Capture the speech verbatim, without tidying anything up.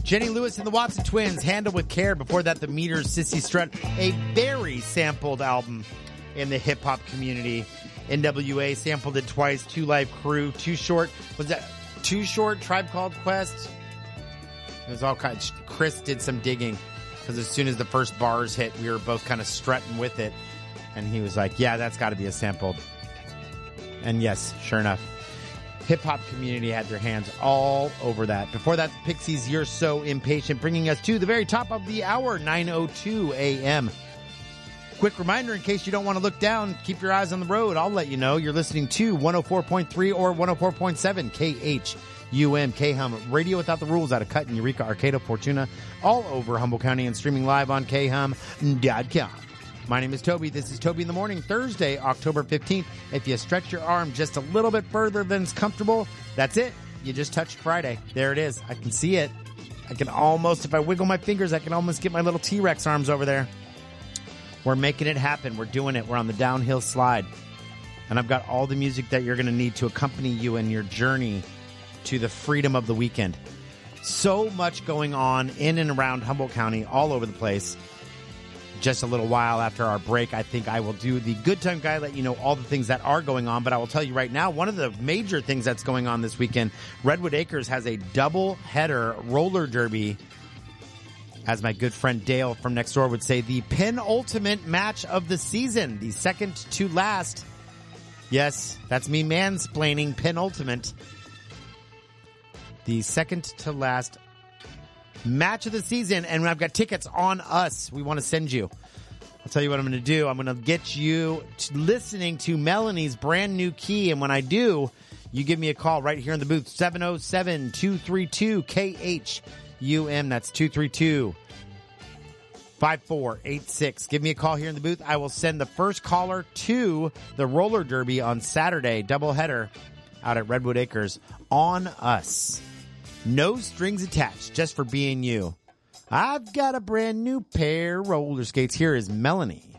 Jenny Lewis and the Watson Twins, Handle with Care. Before that, The Meters, Sissy Strut, a very sampled album in the hip-hop community. N W A sampled it twice. Two Live Crew, Too Short. Was that Too Short? Tribe Called Quest? It was all kinds. Chris did some digging because as soon as the first bars hit, we were both kind of strutting with it. And he was like, yeah, that's got to be a sampled. And yes, sure enough. Hip-hop community had their hands all over that. Before that, Pixies, You're So Impatient, bringing us to the very top of the hour, nine oh two a.m. Quick reminder, in case you don't want to look down, keep your eyes on the road. I'll let you know. You're listening to one oh four point three or one oh four point seven K H U M, K-Hum, Radio Without the Rules out of Cut in Eureka, Arcata, Fortuna, all over Humboldt County and streaming live on K hum dot com. My name is Toby. This is Toby in the Morning, Thursday, October fifteenth. If you stretch your arm just a little bit further than it's comfortable, that's it. You just touched Friday. There it is. I can see it. I can almost, if I wiggle my fingers, I can almost get my little T-Rex arms over there. We're making it happen. We're doing it. We're on the downhill slide. And I've got all the music that you're going to need to accompany you in your journey to the freedom of the weekend. So much going on in and around Humboldt County, all over the place. Just a little while after our break, I think I will do the Good Time Guy, let you know all the things that are going on. But I will tell you right now, one of the major things that's going on this weekend, Redwood Acres has a double-header roller derby. As my good friend Dale from next door would say, the penultimate match of the season, the second to last. Yes, that's me mansplaining penultimate. The second to last match of the season, and I've got tickets on us. We want to send you. I'll tell you what I'm going to do. I'm going to get you to listening to Melanie's brand new key, and when I do, you give me a call right here in the booth, seven oh seven, two three two, K H U M. That's two three two, five four eight six. Give me a call here in the booth. I will send the first caller to the roller derby on Saturday, doubleheader out at Redwood Acres, on us. No strings attached, just for being you. I've got a brand new pair of roller skates. Here is Melanie.